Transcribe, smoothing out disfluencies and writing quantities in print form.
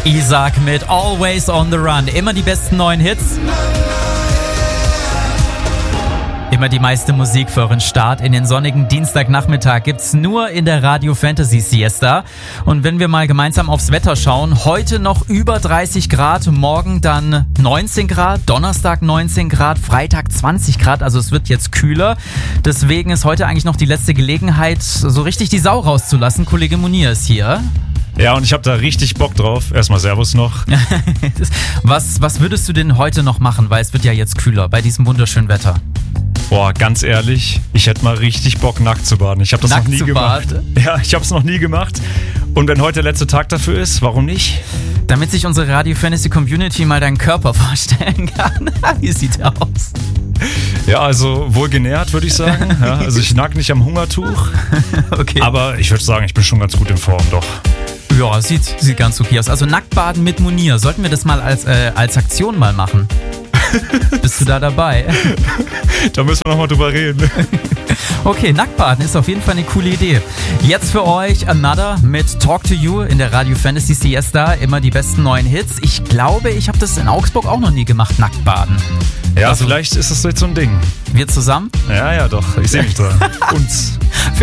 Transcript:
Isaac mit Always on the Run. Immer die besten neuen Hits. Immer die meiste Musik für euren Start in den sonnigen Dienstagnachmittag gibt's nur in der Radio Fantasy Siesta. Und wenn wir mal gemeinsam aufs Wetter schauen, heute noch über 30 Grad, morgen dann 19 Grad, Donnerstag 19 Grad, Freitag 20 Grad, also es wird jetzt kühler. Deswegen ist heute eigentlich noch die letzte Gelegenheit, so richtig die Sau rauszulassen. Kollege Munir ist hier. Ja, und ich habe da richtig Bock drauf. Erstmal Servus noch. Was würdest du denn heute noch machen, weil es wird ja jetzt kühler bei diesem wunderschönen Wetter? Boah, ganz ehrlich, ich hätte mal richtig Bock, nackt zu baden. Ich habe das noch nie gemacht. Ja, ich habe es noch nie gemacht. Und wenn heute der letzte Tag dafür ist, warum nicht? Damit sich unsere Radio Fantasy Community mal deinen Körper vorstellen kann. Wie sieht der aus? Ja, also wohlgenährt, würde ich sagen. Ja, also ich nag nicht am Hungertuch. Okay. Aber ich würde sagen, ich bin schon ganz gut in Form, doch. Ja, sieht ganz okay aus. Also Nacktbaden mit Munir. Sollten wir das mal als Aktion mal machen? Bist du da dabei? Da müssen wir nochmal drüber reden. Okay, Nacktbaden ist auf jeden Fall eine coole Idee. Jetzt für euch Another mit Talk to You in der Radio Fantasy Siesta. Immer die besten neuen Hits. Ich glaube, ich habe das in Augsburg auch noch nie gemacht, Nacktbaden. Ja, also, vielleicht ist das jetzt so ein Ding. Wir zusammen? Ja, doch. Ich sehe mich dran. Uns.